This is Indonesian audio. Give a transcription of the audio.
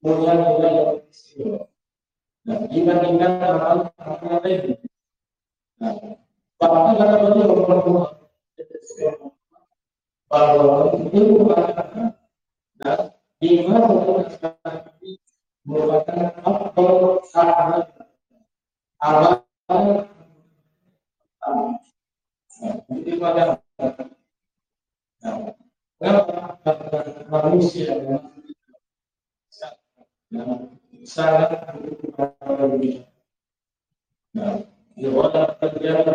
mulia yang istimewa. Nah, dibandingkan hal-hal lain. Nah, bahkan kata beliau bahwa itu adalah lima merupakan faktor sangat awal jadi pada manusia sangat berubah. Nah, di orang terjadi